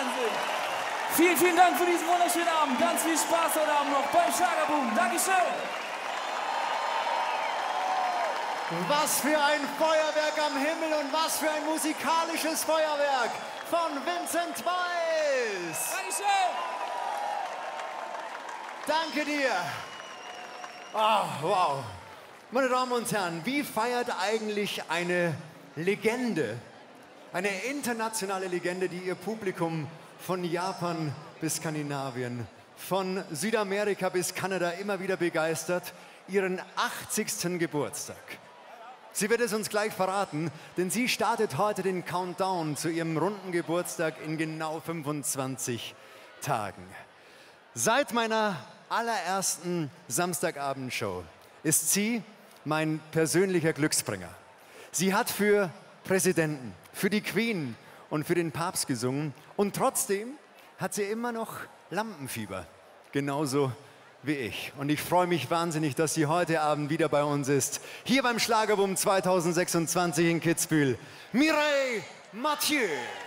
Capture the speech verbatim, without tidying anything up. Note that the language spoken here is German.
Wahnsinn. Vielen, vielen Dank für diesen wunderschönen Abend. Ganz viel Spaß heute Abend noch beim Schlagerboom. Dankeschön. Was für ein Feuerwerk am Himmel und was für ein musikalisches Feuerwerk von Vincent Weiss. Dankeschön. Danke dir. Oh, wow. Meine Damen und Herren, wie feiert eigentlich eine Legende, eine internationale Legende, die ihr Publikum von Japan bis Skandinavien, von Südamerika bis Kanada immer wieder begeistert, ihren achtzigsten Geburtstag? Sie wird es uns gleich verraten, denn sie startet heute den Countdown zu ihrem runden Geburtstag in genau fünfundzwanzig Tagen. Seit meiner allerersten Samstagabendshow ist sie mein persönlicher Glücksbringer. Sie hat für Präsidenten, für die Queen und für den Papst gesungen und trotzdem hat sie immer noch Lampenfieber, genauso wie ich. Und ich freue mich wahnsinnig, dass sie heute Abend wieder bei uns ist. Hier beim Schlagerboom zweitausendsechsundzwanzig in Kitzbühel, Mireille Mathieu.